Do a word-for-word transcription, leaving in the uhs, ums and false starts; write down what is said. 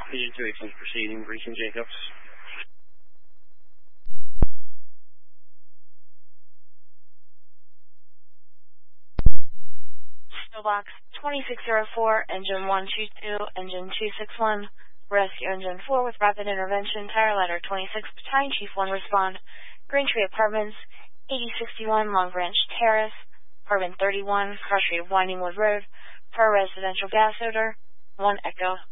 Agent two eighteen proceeding, Breaching Jacobs. Box twenty-six oh four, engine one two two, engine two six one, rescue engine four with rapid intervention, tire ladder twenty-six, battalion chief one respond, Green Tree Apartments, eighty sixty-one Long Branch Terrace, apartment thirty-one, cross street of Winding Wood Road, per residential gas odor, one Echo.